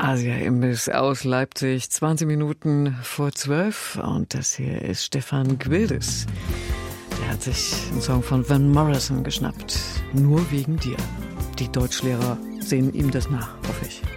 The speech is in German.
Asia-Imbiss aus Leipzig, 20 Minuten vor 12. Und das hier ist Stefan Gwildes. Der hat sich einen Song von Van Morrison geschnappt. Nur wegen dir. Die Deutschlehrer sehen ihm das nach, hoffe ich.